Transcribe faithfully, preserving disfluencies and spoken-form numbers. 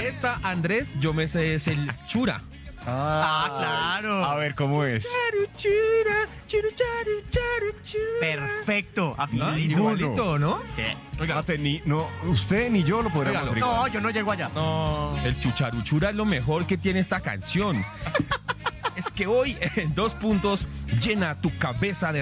esta, Andrés, yo me sé es el chura. Ah, claro. A ver, ¿cómo es? Perfecto, ¿No? afinadito. Igualito, ¿no? Sí. Oiga, Mate, ni, no, usted ni yo lo podríamos Óigalo. hacer igual. No, yo no llego allá. no, el chucharuchura es lo mejor que tiene esta canción. Es que hoy, en dos puntos, llena tu cabeza de